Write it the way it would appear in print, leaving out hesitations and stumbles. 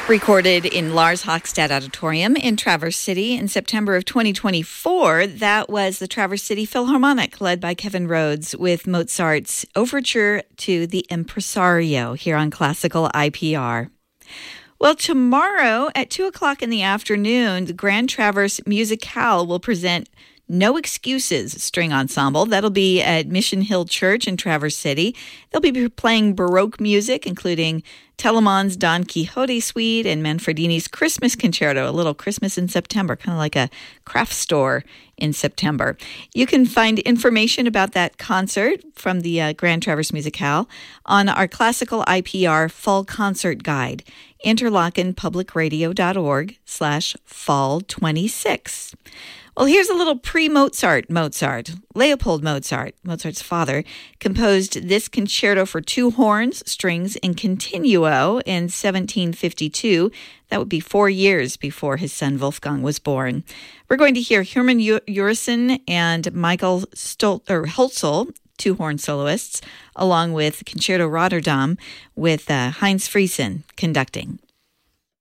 Recorded in Lars Hochstadt Auditorium in Traverse City in September of 2024, that was the Traverse City Philharmonic, led by Kevin Rhodes, with Mozart's Overture to the Impresario here on Classical IPR. Well, tomorrow at 2 o'clock in the afternoon, the Grand Traverse Musicale will present No Excuses String Ensemble. That'll be at Mission Hill Church in Traverse City. They'll be playing Baroque music, including Telemann's Don Quixote Suite and Manfredini's Christmas Concerto, a little Christmas in September, kind of like a craft store in September. You can find information about that concert from the Grand Traverse Musicale on our Classical IPR Fall Concert Guide, interlochenpublicradio.org/fall26. Well, here's a little pre-Mozart. Leopold Mozart, Mozart's father, composed this concerto for two horns, strings, and continuo in 1752. That would be 4 years before his son Wolfgang was born. We're going to hear Hermann Urissen and Michael Holzel, two horn soloists, along with Concerto Rotterdam with Heinz Friesen conducting.